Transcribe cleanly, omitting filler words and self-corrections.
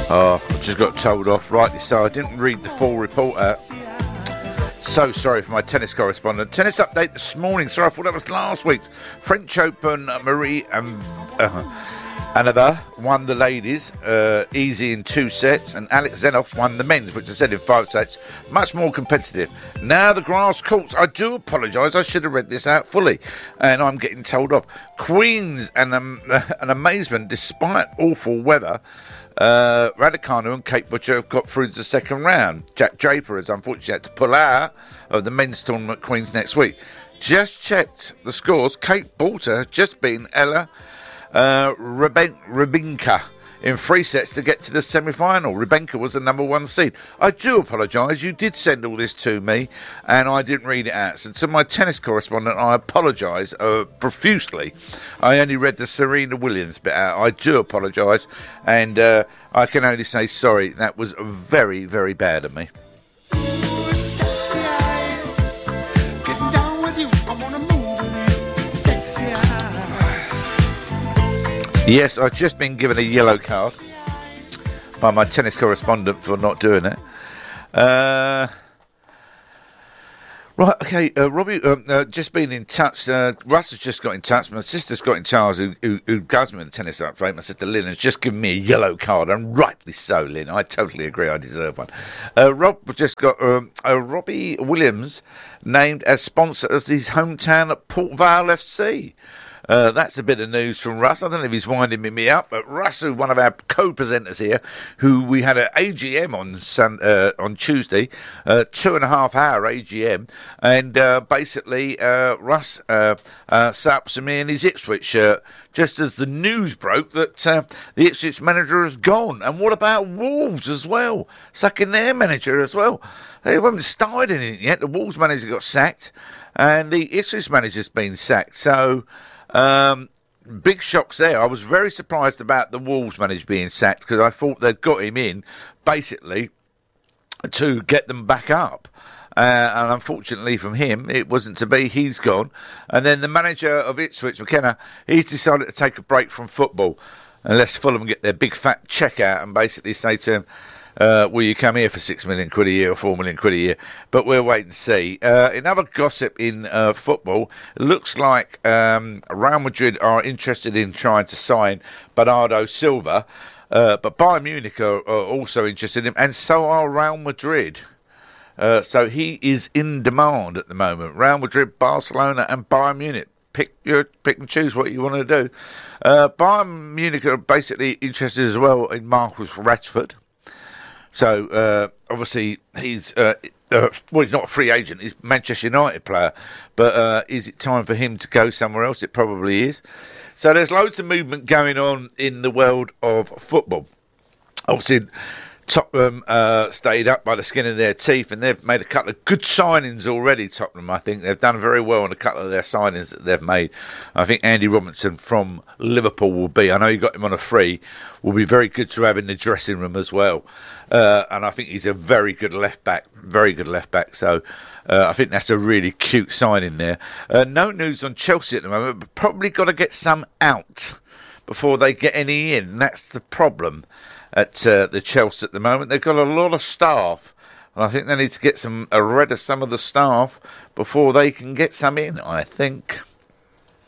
Oh, I just got told off, rightly so. I didn't read the full report out. So sorry for my tennis correspondent. Tennis update this morning. Sorry, I thought that was last week's. French Open, Marie Anova won the ladies easy in 2 sets, and Alex Zenoff won the men's, which I said in 5 sets. Much more competitive. Now the grass courts. I do apologise. I should have read this out fully, and I'm getting told off. Queens and an amazement despite awful weather. Raducanu and Kate Butcher have got through to the second round. Jack Draper has unfortunately had to pull out of the men's tournament at Queens next week. Just checked the scores. Kate Butcher has just beaten Ella Rybinka in 3 sets to get to the semi-final. Rybinka was the number 1 seed. I do apologise. You did send all this to me, and I didn't read it out. So to my tennis correspondent, I apologise profusely. I only read the Serena Williams bit out. I do apologise, and I can only say sorry. That was very, very bad of me. Yes, I've just been given a yellow card by my tennis correspondent for not doing it. Right, okay, Robbie, just been in touch. Russ has just got in touch. My sister's got in charge, who does me the tennis update. My sister Lynn has just given me a yellow card, and rightly so, Lynn. I totally agree. I deserve one. Rob just got Robbie Williams named as sponsor as his hometown at Port Vale FC. That's a bit of news from Russ. I don't know if he's winding me up, but Russ, one of our co-presenters here, who we had an AGM on Tuesday, 2.5 hour AGM, and basically Russ sat up to me in his Ipswich shirt just as the news broke that the Ipswich manager has gone. And what about Wolves as well? Sucking their manager as well. They haven't started anything yet. The Wolves manager got sacked, and the Ipswich manager's been sacked. So big shocks there. I was very surprised about the Wolves manager being sacked because I thought they'd got him in basically to get them back up. And unfortunately from him, it wasn't to be. He's gone. And then the manager of Ipswich, McKenna, he's decided to take a break from football unless Fulham get their big fat check out and basically say to him, will you come here for £6 million a year or £4 million a year? But we'll wait and see. In other gossip in football, it looks like Real Madrid are interested in trying to sign Bernardo Silva, but Bayern Munich are also interested in him, and so are Real Madrid. So he is in demand at the moment. Real Madrid, Barcelona and Bayern Munich. Pick and choose what you want to do. Bayern Munich are basically interested as well in Marcus Rashford. So, obviously, he's he's not a free agent. He's a Manchester United player. But is it time for him to go somewhere else? It probably is. So there's loads of movement going on in the world of football. Obviously, Tottenham stayed up by the skin of their teeth, and they've made a couple of good signings already, Tottenham. I think they've done very well on a couple of their signings that they've made. I think Andy Robertson from Liverpool will be, I know you got him on a free, will be very good to have in the dressing room as well. And I think he's a very good left-back. So I think that's a really cute signing there. No news on Chelsea at the moment, but probably got to get some out before they get any in. That's the problem at the Chelsea at the moment. They've got a lot of staff, and I think they need to get rid of some of the staff before they can get some in, I think.